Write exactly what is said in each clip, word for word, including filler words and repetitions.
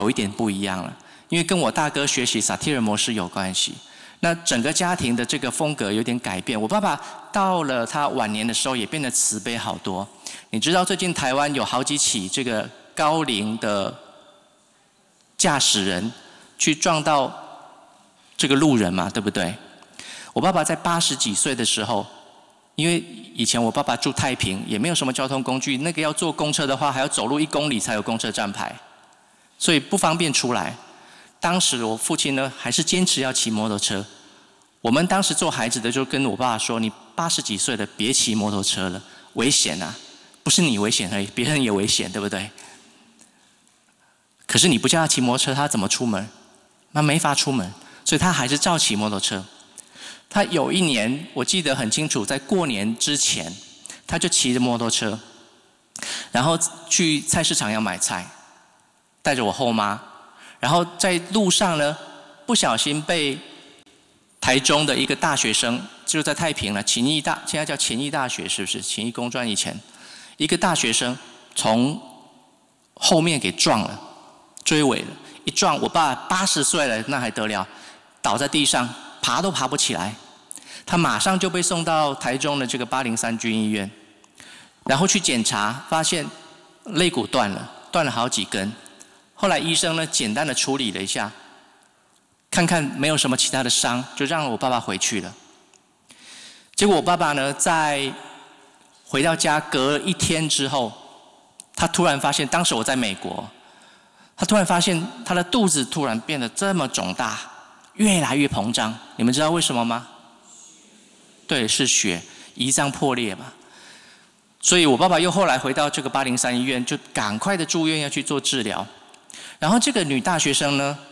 有一点不一样了，因为跟我大哥学习萨提尔模式有关系。那整个家庭的这个风格有点改变。我爸爸到了他晚年的时候也变得慈悲好多。你知道最近台湾有好几起这个高龄的驾驶人去撞到这个路人嘛，对不对？我爸爸在八十几岁的时候，因为以前我爸爸住太平，也没有什么交通工具，那个要坐公车的话还要走路一公里才有公车站牌，所以不方便出来。当时我父亲呢还是坚持要骑摩托车。我们当时做孩子的就跟我爸爸说：“你八十几岁了，别骑摩托车了，危险啊！不是你危险而已，别人也危险，对不对？”可是你不叫他骑摩托车，他怎么出门？他没法出门，所以他还是照骑摩托车。他有一年我记得很清楚，在过年之前，他就骑着摩托车，然后去菜市场要买菜，带着我后妈。然后在路上呢，不小心被台中的一个大学生，就在太平了，勤益大，现在叫勤益大学，是不是？勤益工专以前，一个大学生从后面给撞了，追尾了，一撞，我爸八十岁了，那还得了，倒在地上，爬都爬不起来。他马上就被送到台中的这个八零三军医院，然后去检查，发现肋骨断了，断了好几根。后来医生呢，简单的处理了一下，看看没有什么其他的伤，就让我爸爸回去了。结果我爸爸呢，在回到家隔一天之后，他突然发现，当时我在美国，他突然发现他的肚子突然变得这么肿大，越来越膨胀。你们知道为什么吗？对，是血，胰脏破裂嘛。所以我爸爸又后来回到这个八零三医院，就赶快的住院要去做治疗。然后这个女大学生呢，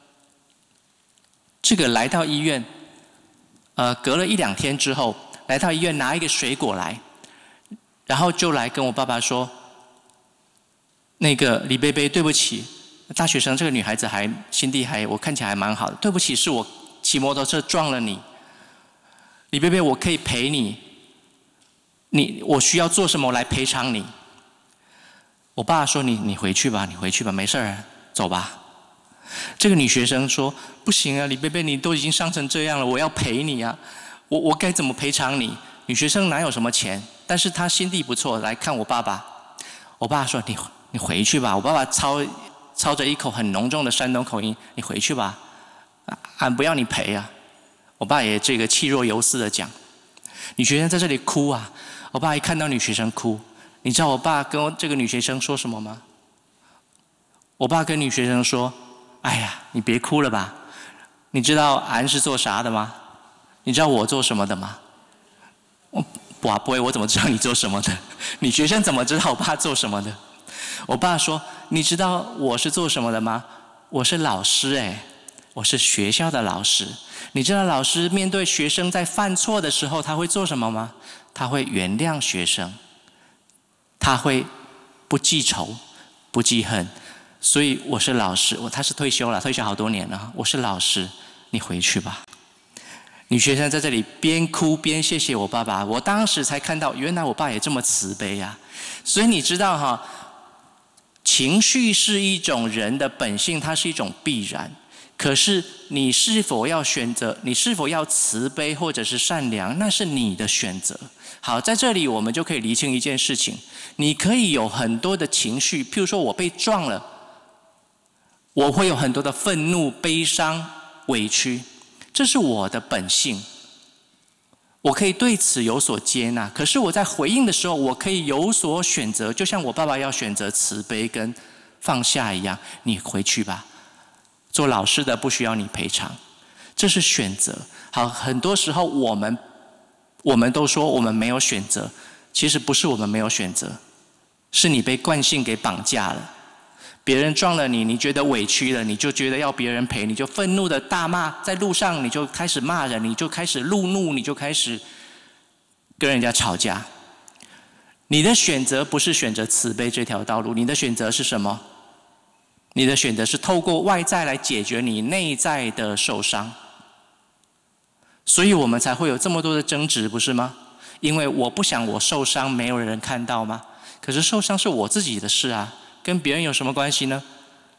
这个来到医院，呃，隔了一两天之后，来到医院拿一个水果来，然后就来跟我爸爸说：“那个李贝贝，对不起，大学生这个女孩子还心地还我看起来还蛮好的，对不起，是我骑摩托车撞了你。李贝贝，我可以赔你，你我需要做什么来赔偿你？”我爸说：“你你回去吧，你回去吧，没事儿，走吧。”这个女学生说：“不行啊，李贝贝，你都已经伤成这样了，我要赔你啊，我我该怎么赔偿你？”女学生哪有什么钱，但是她心地不错，来看我爸爸。我爸说：“你你回去吧。”我爸爸操操着一口很浓重的山东口音：“你回去吧，俺不要你赔啊。”我爸也这个气若游丝的讲。女学生在这里哭啊，我爸一看到女学生哭，你知道我爸跟这个女学生说什么吗？我爸跟女学生说：“哎呀，你别哭了吧，你知道俺是做啥的吗？你知道我做什么的吗？”我哇不会，我怎么知道你做什么的？女学生怎么知道我爸做什么的？我爸说：“你知道我是做什么的吗？我是老师哎，我是学校的老师。你知道老师面对学生在犯错的时候，他会做什么吗？他会原谅学生，他会不记仇，不记恨。所以我是老师，我他是退休了，退休好多年了。我是老师，你回去吧。”女学生在这里边哭边谢谢我爸爸，我当时才看到，原来我爸也这么慈悲啊。所以你知道哈，情绪是一种人的本性，它是一种必然。可是你是否要选择，你是否要慈悲或者是善良，那是你的选择。好，在这里我们就可以厘清一件事情，你可以有很多的情绪，譬如说我被撞了，我会有很多的愤怒、悲伤、委屈，这是我的本性，我可以对此有所接纳。可是我在回应的时候，我可以有所选择，就像我爸爸要选择慈悲跟放下一样。你回去吧，做老师的不需要你赔偿，这是选择。好，很多时候我们我们都说我们没有选择，其实不是我们没有选择，是你被惯性给绑架了。别人撞了你，你觉得委屈了，你就觉得要别人赔，你就愤怒的大骂，在路上你就开始骂人，你就开始路怒，你就开始跟人家吵架。你的选择不是选择慈悲这条道路，你的选择是什么？你的选择是透过外在来解决你内在的受伤。所以我们才会有这么多的争执，不是吗？因为我不想我受伤没有人看到吗？可是受伤是我自己的事啊，跟别人有什么关系呢？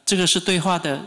这个是对话的